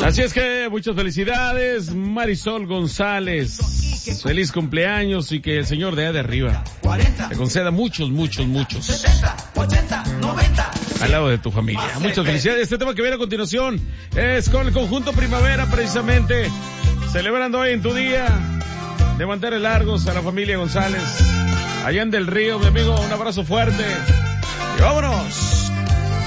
Así es que muchas felicidades, Marisol González. Feliz cumpleaños y que el Señor de allá de arriba te conceda muchos, muchos, muchos. 70, 80, 90. Al lado de tu familia. Muchas felicidades. Este tema que viene a continuación es con el conjunto Primavera, precisamente celebrando hoy en tu día de mantener largos a la familia González. Allá en Del Río, mi amigo, un abrazo fuerte. Y vámonos.